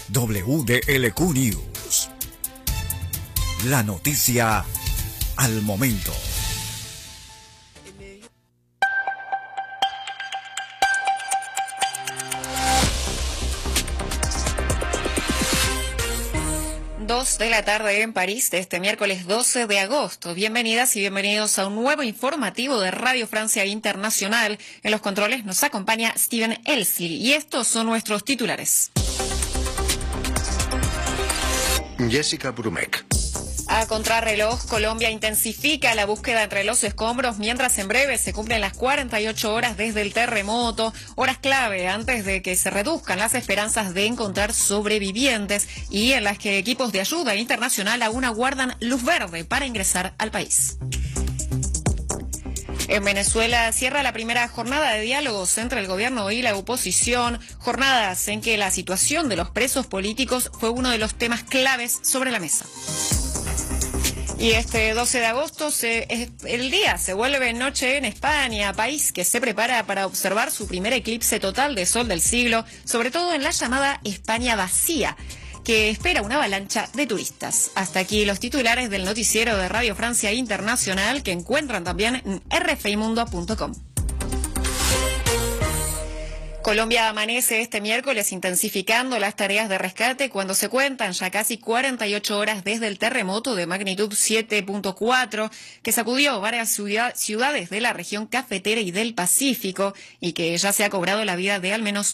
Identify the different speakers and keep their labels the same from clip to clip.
Speaker 1: WDLQ News. La noticia al momento.
Speaker 2: De la tarde en París de este miércoles 12 de agosto. Bienvenidas y bienvenidos a un nuevo informativo de Radio Francia Internacional. En los controles nos acompaña Steven Elsley y estos son nuestros titulares.
Speaker 3: Jessica Brumek.
Speaker 2: A contrarreloj, Colombia intensifica la búsqueda entre los escombros mientras en breve se cumplen las 48 horas desde el terremoto, horas clave antes de que se reduzcan las esperanzas de encontrar sobrevivientes y en las que equipos de ayuda internacional aún aguardan luz verde para ingresar al país. En Venezuela cierra la primera jornada de diálogos entre el gobierno y la oposición, jornadas en que la situación de los presos políticos fue uno de los temas claves sobre la mesa. Y este 12 de agosto el día se vuelve noche en España, país que se prepara para observar su primer eclipse total de sol del siglo, sobre todo en la llamada España vacía, que espera una avalancha de turistas. Hasta aquí los titulares del noticiero de Radio Francia Internacional, que encuentran también en rfimundo.com. Colombia amanece este miércoles intensificando las tareas de rescate cuando se cuentan ya casi 48 horas desde el terremoto de magnitud 7.4 que sacudió varias ciudades de la región cafetera y del Pacífico y que ya se ha cobrado la vida de al menos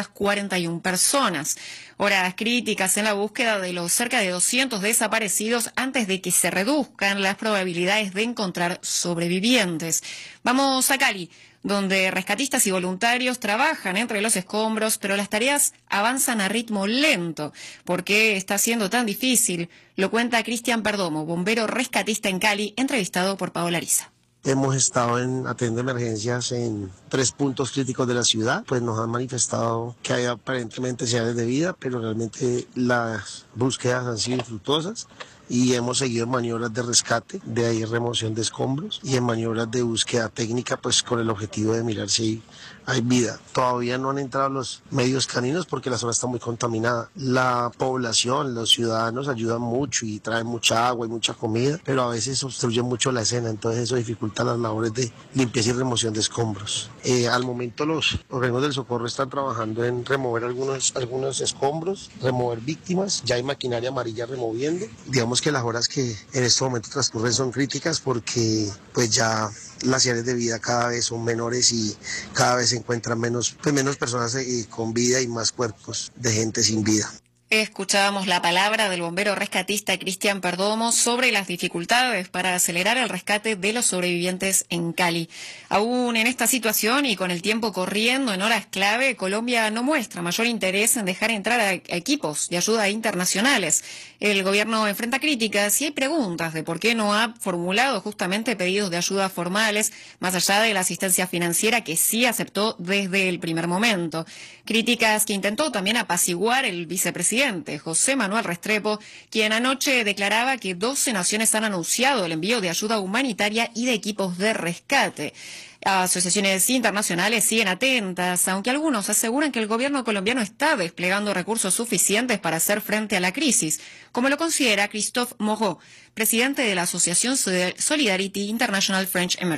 Speaker 2: 241 personas. Horas críticas en la búsqueda de los cerca de 200 desaparecidos antes de que se reduzcan las probabilidades de encontrar sobrevivientes. Vamos a Cali, donde rescatistas y voluntarios trabajan entre los escombros, pero las tareas avanzan a ritmo lento. ¿Por qué está siendo tan difícil? Lo cuenta Cristian Perdomo, bombero rescatista en Cali, entrevistado por Paola Ariza.
Speaker 4: Hemos estado atendiendo emergencias en 3 puntos críticos de la ciudad, pues nos han manifestado que hay aparentemente señales de vida, pero realmente las búsquedas han sido infructuosas y hemos seguido en maniobras de rescate, de ahí remoción de escombros y en maniobras de búsqueda técnica, pues con el objetivo de mirar si hay vida. Todavía no han entrado los medios caninos porque la zona está muy contaminada. La población, los ciudadanos ayudan mucho y traen mucha agua y mucha comida, pero a veces obstruyen mucho la escena, entonces eso dificulta las labores de limpieza y remoción de escombros. Al momento los organismos del socorro están trabajando en remover algunos escombros, remover víctimas, ya hay maquinaria amarilla removiendo. Digamos que las horas que en este momento transcurren son críticas porque pues ya las señales de vida cada vez son menores y cada vez se encuentran menos personas con vida y más cuerpos de gente sin vida.
Speaker 2: Escuchábamos la palabra del bombero rescatista Cristian Perdomo sobre las dificultades para acelerar el rescate de los sobrevivientes en Cali. Aún en esta situación y con el tiempo corriendo en horas clave, Colombia no muestra mayor interés en dejar entrar a equipos de ayuda internacionales. El gobierno enfrenta críticas y hay preguntas de por qué no ha formulado justamente pedidos de ayuda formales, más allá de la asistencia financiera que sí aceptó desde el primer momento. Críticas que intentó también apaciguar el vicepresidente José Manuel Restrepo, quien anoche declaraba que 12 naciones han anunciado el envío de ayuda humanitaria y de equipos de rescate. Asociaciones internacionales siguen atentas, aunque algunos aseguran que el gobierno colombiano está desplegando recursos suficientes para hacer frente a la crisis, como lo considera Christophe Moreau, presidente de la Asociación Solidarity International French Emergency.